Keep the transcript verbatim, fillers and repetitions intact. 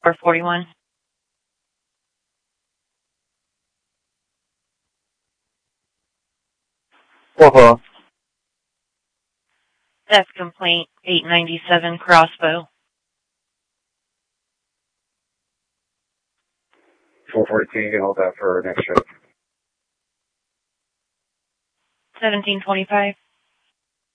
four forty-one. four four. Death complaint, eight ninety-seven Crossbow. four fourteen, you can hold that for next shift. seventeen twenty-five.